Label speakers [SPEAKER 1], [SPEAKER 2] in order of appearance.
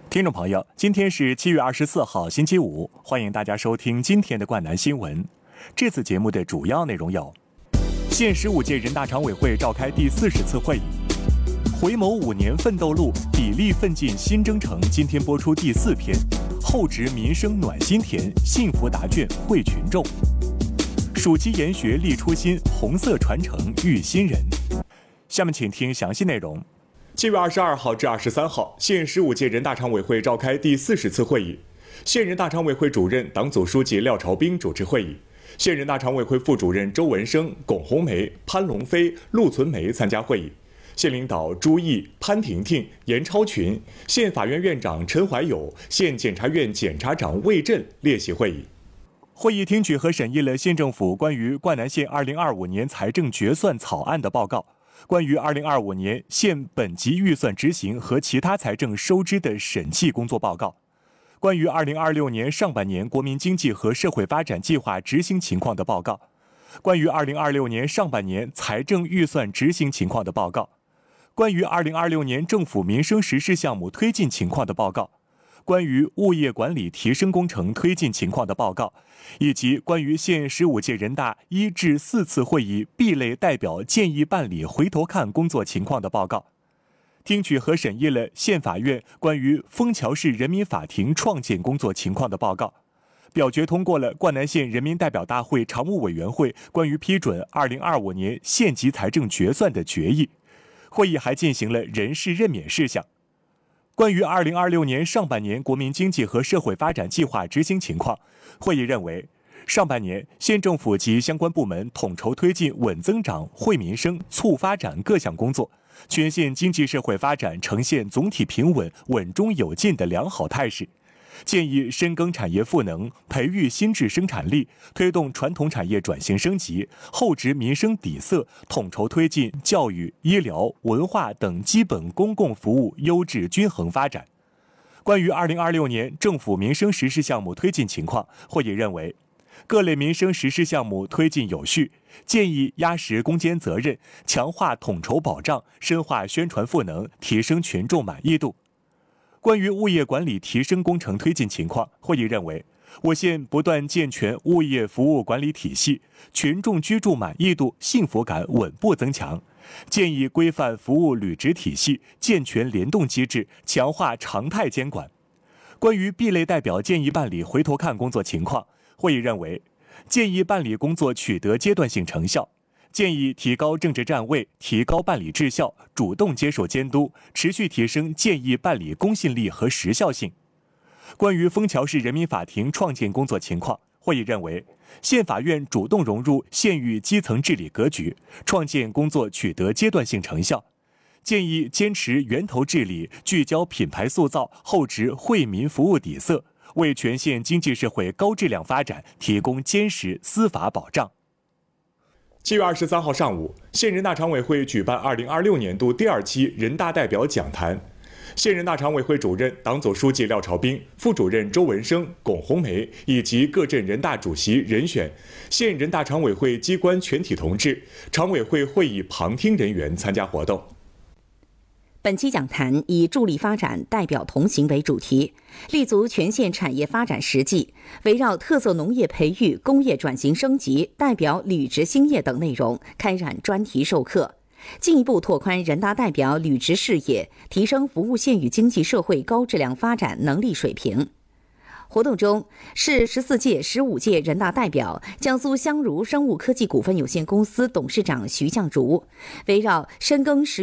[SPEAKER 1] 听众朋友，今天是7月24号，星期五，欢迎大家收听今天的冠南新闻。这次节目的主要内容有：现15届人大常委会召开第40次会议；回眸5年奋斗路，砥砺奋进新征程今天播出第4篇，厚植民生暖心田，幸福答卷惠群众。暑期研学立初心，红色传承育新人。下面请听详细内容。7月22号至23号，现15届人大常委会召开第40次会议。现人大常委会主任、党组书记廖朝斌主持会议。现人大常委会副主任周文生、龚红梅、潘龙飞、陆存梅参加会议。县领导朱毅、潘婷婷、严超群，县法院院长陈怀友、县检察院检察长魏震列席会议。会议听取和审议了县政府关于冠南县2025年财政决算草案的报告。关于2025年县本级预算执行和其他财政收支的审计工作报告，关于2026年上半年国民经济和社会发展计划执行情况的报告，关于2026年上半年财政预算执行情况的报告，关于2026年政府民生实施项目推进情况的报告，关于物业管理提升工程推进情况的报告，以及关于县15届人大1至4次会议 B 类代表建议办理回头看工作情况的报告。听取和审议了县法院关于枫桥市人民法庭创建工作情况的报告，表决通过了冠南县人民代表大会常务委员会关于批准2025年县级财政决算的决议。会议还进行了人事任免事项。关于2026年上半年国民经济和社会发展计划执行情况，会议认为，上半年县政府及相关部门统筹推进稳增长、惠民生、促发展各项工作，全县经济社会发展呈现总体平稳、稳中有进的良好态势。建议深耕产业赋能，培育新质生产力，推动传统产业转型升级，厚植民生底色，统筹推进教育、医疗、文化等基本公共服务优质均衡发展。关于2026年政府民生实施项目推进情况，会议认为，各类民生实施项目推进有序，建议压实攻坚责任，强化统筹保障，深化宣传赋能，提升群众满意度。关于物业管理提升工程推进情况，会议认为，我县不断健全物业服务管理体系，群众居住满意度、幸福感稳步增强。建议规范服务履职体系，健全联动机制，强化常态监管。关于 B 类代表建议办理回头看工作情况，会议认为，建议办理工作取得阶段性成效。建议提高政治站位，提高办理质效，主动接受监督，持续提升建议办理公信力和时效性。关于枫桥市人民法庭创建工作情况，会议认为，县法院主动融入县域基层治理格局，创建工作取得阶段性成效。建议坚持源头治理，聚焦品牌塑造，厚植惠民服务底色，为全县经济社会高质量发展提供坚实司法保障。7月23号上午，县人大常委会举办2026年度第2期人大代表讲坛。县人大常委会主任、党组书记廖朝斌、副主任周文生、龚红梅以及各镇人大主席人选、县人大常委会机关全体同志、常委会会议旁听人员参加活动。
[SPEAKER 2] 本期讲坛以助力发展、代表同行为主题，立足全县产业发展实际，围绕特色农业培育、工业转型升级、代表履职兴业等内容开展专题授课，进一步拓宽人大代表履职视野，提升服务县与经济社会高质量发展能力水平。活动中，市14届、15届人大代表、江苏香茹生物科技股份有限公司董事长徐向儒围绕深耕